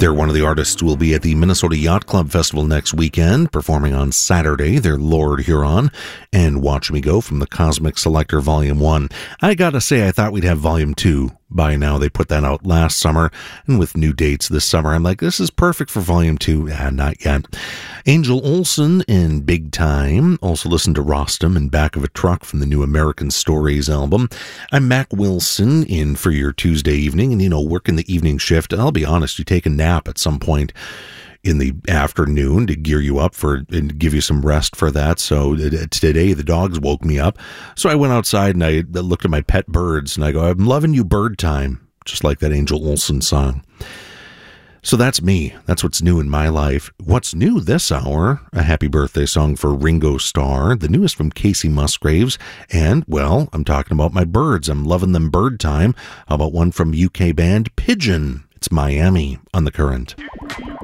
They're one of the artists who will be at the Minnesota Yacht Club Festival next weekend, performing on Saturday. They're Lord Huron and Watch Me Go from the Cosmic Selector Volume 1. I gotta say, I thought we'd have Volume 2 by now. They put that out last summer, and with new dates this summer, I'm like, this is perfect for Volume 2. Not yet. Angel Olsen in Big Time. Also listen to Rostam in Back of a Truck from the new American Stories album. I'm Mac Wilson in for your Tuesday evening, and working the evening shift. I'll be honest, you take a nap at some point in the afternoon to gear you up and give you some rest for that. So today the dogs woke me up. So I went outside and I looked at my pet birds and I go, I'm loving you bird time, just like that Angel Olsen song. So that's me. That's what's new in my life. What's new this hour? A happy birthday song for Ringo Starr, the newest from Casey Musgraves. And, well, I'm talking about my birds. I'm loving them bird time. How about one from UK band Pigeon? It's Miami on The Current.